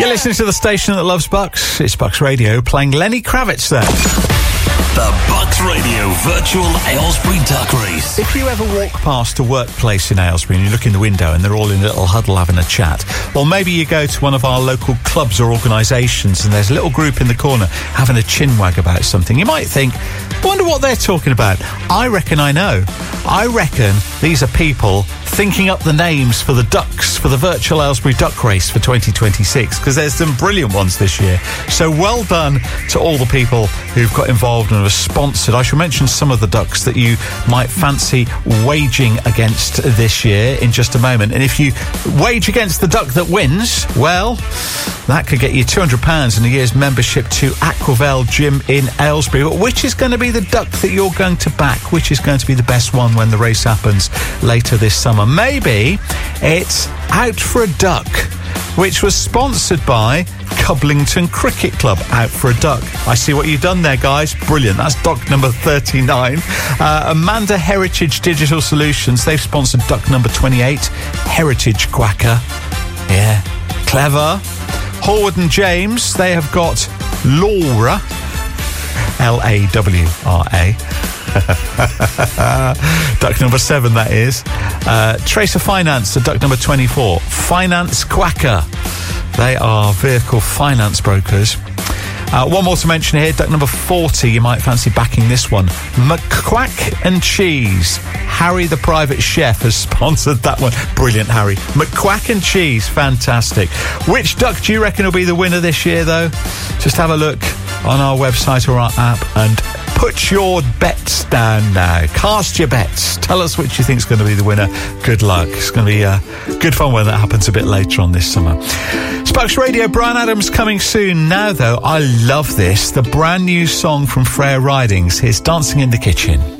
You're listening to the station that loves Bucks. It's Bucks Radio, playing Lenny Kravitz there. The Bucks Radio Virtual Aylesbury Duck Race. If you ever walk past a workplace in Aylesbury and you look in the window and they're all in a little huddle having a chat, or maybe you go to one of our local clubs or organisations and there's a little group in the corner having a chinwag about something, you might think, I wonder what they're talking about. I reckon I know. I reckon these are people thinking up the names for the ducks for the Virtual Aylesbury Duck Race for 2026, because there's some brilliant ones this year. So well done to all the people who've got involved and have sponsored. I shall mention some of the ducks that you might fancy waging against this year in just a moment. And if you wage against the duck that wins, well, that could get you £200 and a year's membership to Aquavale Gym in Aylesbury. But which is going to be the duck that you're going to back? Which is going to be the best one when the race happens later this summer? Maybe it's Out for a Duck, which was sponsored by Cublington Cricket Club. Out for a Duck. I see what you've done there, guys. Brilliant. That's duck number 39. Amanda Heritage Digital Solutions, they've sponsored duck number 28, Heritage Quacker. Yeah, clever. Horwood and James, they have got Laura, Lawra. Duck number 7, that is. Tracer Finance, duck number 24. Finance Quacker. They are vehicle finance brokers. One more to mention here, duck number 40. You might fancy backing this one. McQuack and Cheese. Harry the Private Chef has sponsored that one. Brilliant, Harry. McQuack and Cheese. Fantastic. Which duck do you reckon will be the winner this year, though? Just have a look on our website or our app and put your bets down now. Cast your bets. Tell us which you think is going to be the winner. Good luck. It's going to be good fun when that happens a bit later on this summer. Sparks Radio, Brian Adams coming soon. Now, though, I love this. The brand new song from Freya Ridings. Here's Dancing in the Kitchen.